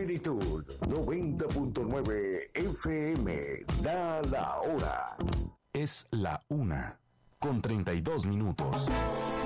Plenitud 90.9 FM. Da la hora. Es la 1:32.